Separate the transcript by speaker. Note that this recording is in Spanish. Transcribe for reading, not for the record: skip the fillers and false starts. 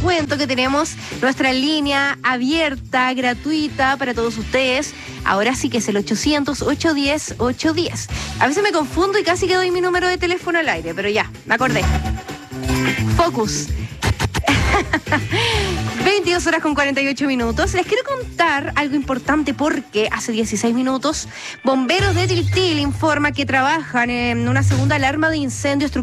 Speaker 1: cuento que tenemos nuestra línea abierta, gratuita para todos ustedes. Ahora sí que es el 800-810-810. A veces me confundo y casi que doy mi número de teléfono al aire, pero ya, me acordé. Focus. 22 horas con 48 minutos. Les quiero contar algo importante porque hace 16 minutos bomberos de Tiltil informa que trabajan en una segunda alarma de incendio estructural